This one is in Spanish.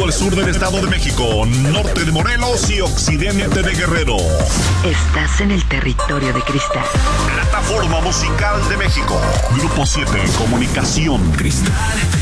todo el sur del Estado de México, norte de Morelos y occidente de Guerrero. Estás en el territorio de cristal. Plataforma musical de México. Grupo 7, Comunicación Cristal.